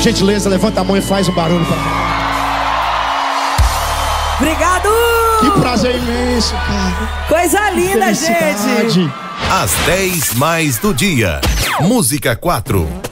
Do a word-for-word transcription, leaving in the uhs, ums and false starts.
gentileza, levanta a mão e faz o barulho pra cá. Obrigado! Que prazer imenso, cara. Coisa linda, gente. Às dez mais do dia. Música quatro.